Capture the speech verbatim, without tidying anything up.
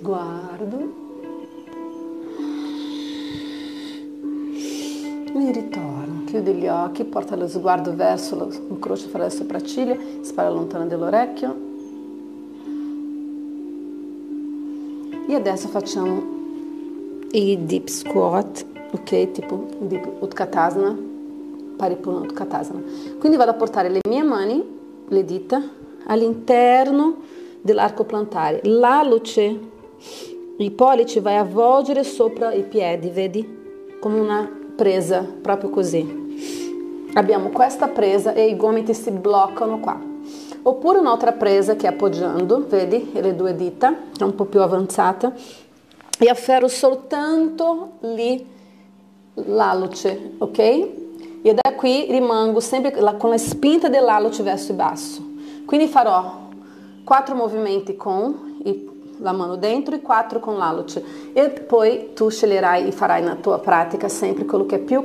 sguardo e ritorno, chiudi gli occhi, porta lo sguardo verso lo incrocio fra le sopracciglia, spalla lontana dell'orecchio e adesso facciamo i deep squat, ok, tipo deep utkatasana, paripurna utkatasana. Quindi vado a portare le mie mani, le dita, all'interno dell'arco plantare, l'alluce, i pollici vai a avvolgere sopra i piedi, vedi? Come una presa, proprio così. Abbiamo questa presa e i gomiti si bloccano qua. Oppure un'altra presa che è appoggiando, vedi? E le due dita, è un po' più avanzata, e afferro soltanto lì l'alluce, ok? E da qui rimango sempre con la spinta dell'alluce verso il basso. Quindi farò quattro movimenti con i, la mano dentro e quattro con l'alluce. E poi tu sceglierai e farai na tua pratica sempre quello che è più